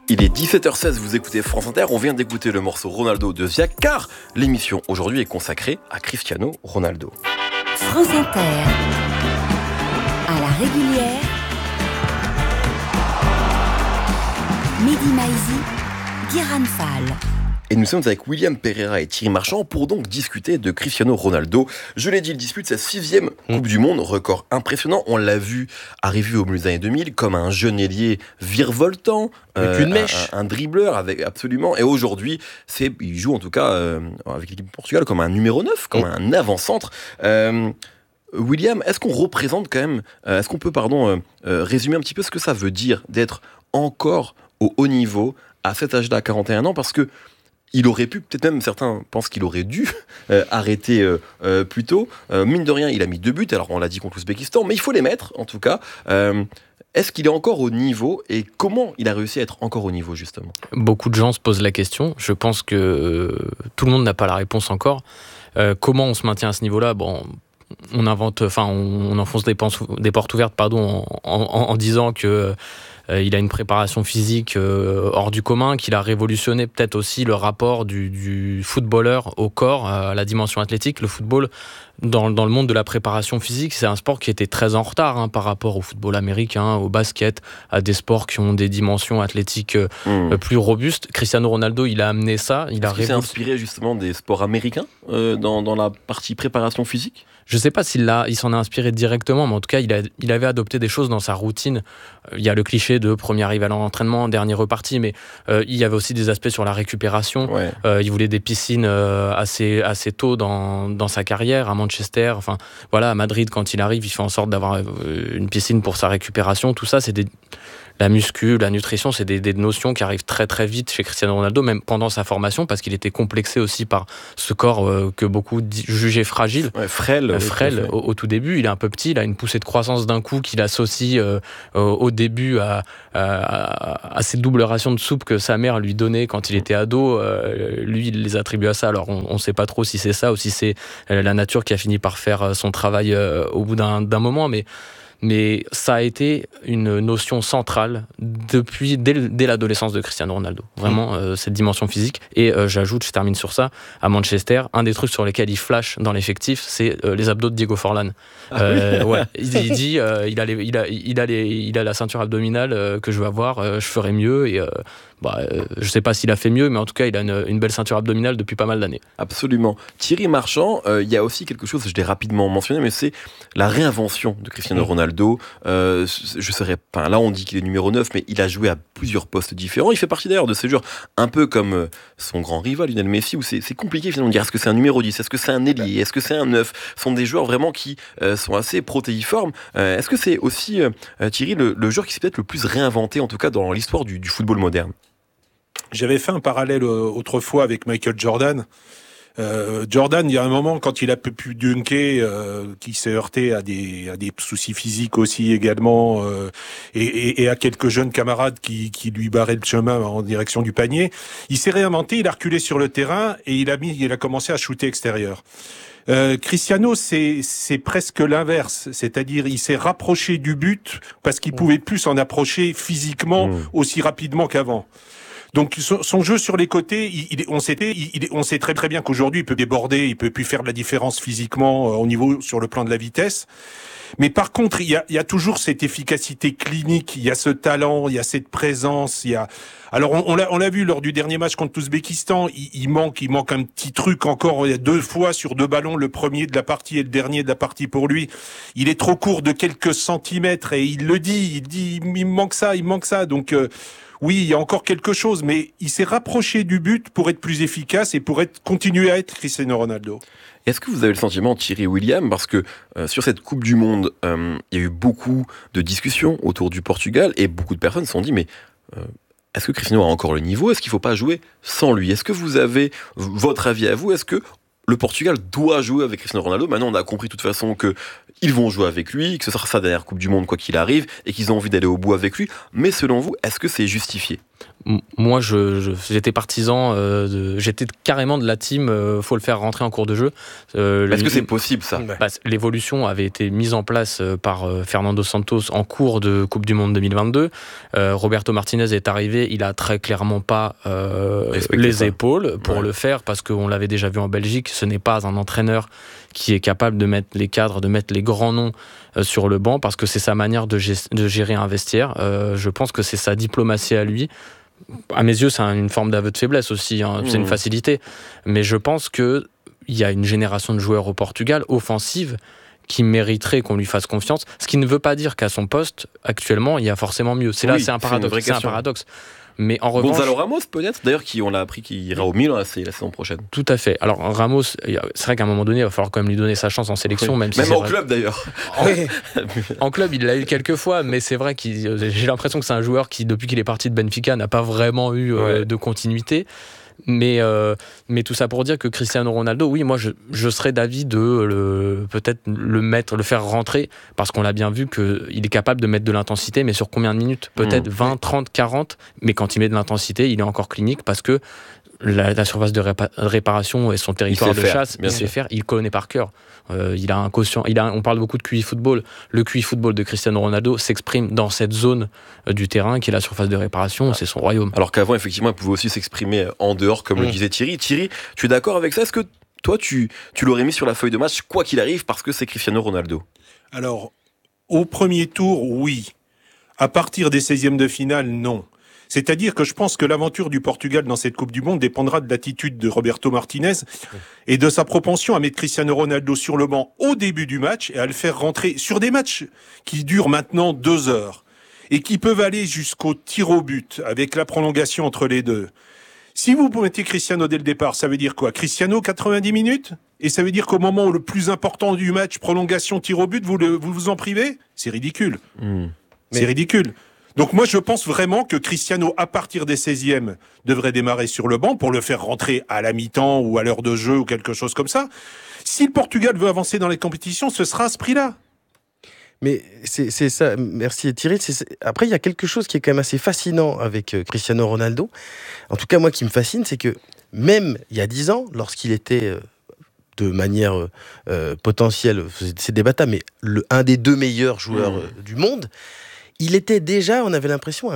Il est 17h16, vous écoutez France Inter, on vient d'écouter le morceau Ronaldo de Ziak, car l'émission aujourd'hui est consacrée à Cristiano Ronaldo. France Inter, à la régulière, Mehdi Maizi, Guérin Fall. Et nous sommes avec William Pereira et Thierry Marchand pour donc discuter de Cristiano Ronaldo. Je l'ai dit, il dispute sa 6e Coupe du Monde, record impressionnant. On l'a vu arriver au milieu des années 2000 comme un jeune ailier virevoltant, avec une mèche, un dribbleur, absolument. Et aujourd'hui, il joue en tout cas avec l'équipe du Portugal comme un numéro 9, comme un avant-centre. William, est-ce qu'on représente quand même, est-ce qu'on peut résumer un petit peu ce que ça veut dire d'être encore au haut niveau à cet âge-là, à 41 ans, parce que il aurait pu, peut-être même certains pensent qu'il aurait dû arrêter plus tôt. Mine de rien, il a mis 2 buts, alors on l'a dit contre l'Ouzbékistan, mais il faut les mettre en tout cas. Est-ce qu'il est encore au niveau et comment il a réussi à être encore au niveau justement ? Beaucoup de gens se posent la question. Je pense que tout le monde n'a pas la réponse encore. Comment on se maintient à ce niveau-là ? On enfonce des portes ouvertes, en disant que il a une préparation physique hors du commun, qu'il a révolutionné peut-être aussi le rapport du footballeur au corps, à la dimension athlétique. Le football, dans le monde de la préparation physique, c'est un sport qui était très en retard par rapport au football américain, au basket, à des sports qui ont des dimensions athlétiques plus robustes. Cristiano Ronaldo, il a amené ça. Il s'est inspiré justement des sports américains dans la partie préparation physique ? Je ne sais pas s'il s'en a inspiré directement, mais en tout cas, il avait adopté des choses dans sa routine. Il y a le cliché de premier arrivé à l'entraînement, dernier reparti, mais il y avait aussi des aspects sur la récupération. Ouais. Il voulait des piscines assez tôt dans sa carrière, à Manchester. Enfin, voilà, à Madrid, quand il arrive, il fait en sorte d'avoir une piscine pour sa récupération. Tout ça, c'est la muscu, la nutrition, c'est des notions qui arrivent très très vite chez Cristiano Ronaldo, même pendant sa formation, parce qu'il était complexé aussi par ce corps que beaucoup jugeaient fragile. Ouais, frêle au tout début. Il est un peu petit, il a une poussée de croissance d'un coup qu'il associe au début à ces doubles rations de soupe que sa mère lui donnait quand il était ado. Lui, il les attribue à ça. Alors on ne sait pas trop si c'est ça ou si c'est la nature qui a fini par faire son travail au bout d'un moment, mais ça a été une notion centrale dès l'adolescence de Cristiano Ronaldo. Vraiment, cette dimension physique. Et j'ajoute, je termine sur ça, à Manchester, un des trucs sur lesquels il flash dans l'effectif, c'est les abdos de Diego Forlán. Ouais. Il dit, il a la ceinture abdominale que je veux avoir, je ferai mieux. Et je sais pas s'il a fait mieux, mais en tout cas, il a une belle ceinture abdominale depuis pas mal d'années. Absolument. Thierry Marchand, il y a aussi quelque chose, je l'ai rapidement mentionné, mais c'est la réinvention de Cristiano Ronaldo. Là on dit qu'il est numéro 9, mais il a joué à plusieurs postes différents. Il fait partie d'ailleurs de ces joueurs un peu comme son grand rival Lionel Messi, où c'est compliqué finalement de dire est-ce que c'est un numéro 10, est-ce que c'est un ailier, est-ce que c'est un 9. Ce sont des joueurs vraiment qui sont assez protéiformes. Est-ce que c'est aussi Thierry le joueur qui s'est peut-être le plus réinventé en tout cas dans l'histoire du football moderne ? J'avais fait un parallèle autrefois avec Michael Jordan. Jordan, il y a un moment quand il a pu dunker, qui s'est heurté à des soucis physiques aussi également, et à quelques jeunes camarades qui lui barraient le chemin en direction du panier. Il s'est réinventé, il a reculé sur le terrain et il a commencé à shooter extérieur. Cristiano, c'est presque l'inverse, c'est-à-dire il s'est rapproché du but parce qu'il pouvait plus s'en approcher physiquement aussi rapidement qu'avant. Donc son jeu sur les côtés, on sait très très bien qu'aujourd'hui il peut déborder, il peut plus faire de la différence physiquement au niveau sur le plan de la vitesse. Mais par contre, il y a toujours cette efficacité clinique, il y a ce talent, il y a cette présence, Alors on l'a vu lors du dernier match contre l'Ouzbékistan, il manque un petit truc encore. Il y a 2 fois sur 2 ballons, le premier de la partie et le dernier de la partie pour lui. Il est trop court de quelques centimètres et il le dit, il me manque ça. Donc oui, il y a encore quelque chose, mais il s'est rapproché du but pour être plus efficace et pour continuer à être Cristiano Ronaldo. Est-ce que vous avez le sentiment, Thierry William, parce que sur cette Coupe du Monde, il y a eu beaucoup de discussions autour du Portugal et beaucoup de personnes se sont dit, mais est-ce que Cristiano a encore le niveau ? Est-ce qu'il ne faut pas jouer sans lui ? Est-ce que vous avez votre avis à vous ? Est-ce que le Portugal doit jouer avec Cristiano Ronaldo ? Maintenant, on a compris de toute façon qu'il ils vont jouer avec lui, que ce sera sa dernière Coupe du Monde quoi qu'il arrive, et qu'ils ont envie d'aller au bout avec lui. Mais selon vous, est-ce que c'est justifié ? Moi, j'étais partisan, j'étais carrément de la team, faut le faire rentrer en cours de jeu. Est-ce que c'est possible ça ? L'évolution avait été mise en place par Fernando Santos en cours de Coupe du Monde 2022. Roberto Martinez est arrivé, il a très clairement pas les épaules pour le faire, parce qu'on l'avait déjà vu en Belgique, ce n'est pas un entraîneur qui est capable de mettre les cadres, de mettre les grands noms sur le banc, parce que c'est sa manière de gérer un vestiaire. Je pense que c'est sa diplomatie à lui. À mes yeux, c'est une forme d'aveu de faiblesse aussi, c'est une facilité. Mais je pense qu'il y a une génération de joueurs au Portugal, offensive, qui mériterait qu'on lui fasse confiance. Ce qui ne veut pas dire qu'à son poste, actuellement, il y a forcément mieux. C'est un paradoxe. Mais en revanche, Gonzalo Ramos peut-être, d'ailleurs, on l'a appris qu'il ira au Milan la saison prochaine. Tout à fait. Alors Ramos, c'est vrai qu'à un moment donné, il va falloir quand même lui donner sa chance en sélection, même en club d'ailleurs. En club, il l'a eu quelques fois, mais c'est vrai que j'ai l'impression que c'est un joueur qui, depuis qu'il est parti de Benfica, n'a pas vraiment eu de continuité. Mais tout ça pour dire que Cristiano Ronaldo, oui, moi je serais d'avis de peut-être le faire rentrer, parce qu'on l'a bien vu qu'il est capable de mettre de l'intensité, mais sur combien de minutes ? Peut-être 20, 30, 40, mais quand il met de l'intensité, il est encore clinique, parce que la surface de réparation et son territoire de chasse, il sait faire, il connaît par cœur. Il a un quotient. On parle beaucoup de QI football. Le QI football de Cristiano Ronaldo s'exprime dans cette zone du terrain qui est la surface de réparation. C'est son royaume. Alors qu'avant, effectivement, il pouvait aussi s'exprimer en dehors, comme le disait Thierry. Thierry, tu es d'accord avec ça ? Est-ce que toi, tu l'aurais mis sur la feuille de match, quoi qu'il arrive, parce que c'est Cristiano Ronaldo ? Alors, au premier tour, oui. À partir des 16e de finale, non. C'est-à-dire que je pense que l'aventure du Portugal dans cette Coupe du Monde dépendra de l'attitude de Roberto Martinez et de sa propension à mettre Cristiano Ronaldo sur le banc au début du match et à le faire rentrer sur des matchs qui durent maintenant 2 heures et qui peuvent aller jusqu'au tir au but avec la prolongation entre les deux. Si vous mettez Cristiano dès le départ, ça veut dire quoi ? Cristiano 90 minutes ? Et ça veut dire qu'au moment le plus important du match, prolongation, tir au but, vous vous en privez ? C'est ridicule. C'est ridicule. Donc moi, je pense vraiment que Cristiano, à partir des 16e, devrait démarrer sur le banc pour le faire rentrer à la mi-temps ou à l'heure de jeu ou quelque chose comme ça. Si le Portugal veut avancer dans les compétitions, ce sera à ce prix-là. Mais c'est ça, merci Thierry. Après, il y a quelque chose qui est quand même assez fascinant avec Cristiano Ronaldo. En tout cas, moi, qui me fascine, c'est que même il y a 10 ans, lorsqu'il était de manière potentielle, c'est débattable, mais un des 2 meilleurs joueurs du monde, il était déjà, on avait l'impression,